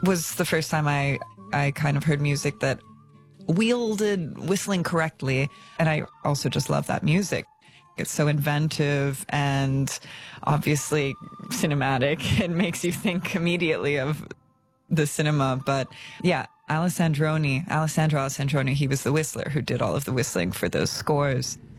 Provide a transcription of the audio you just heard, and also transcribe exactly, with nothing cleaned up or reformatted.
was the first time I, I kind of heard music that wielded whistling correctly. And I also just love that music. It's so inventive and obviously cinematic. It makes you think immediately of the cinema. But yeah, Alessandroni, Alessandro Alessandroni, he was the whistler who did all of the whistling for those scores.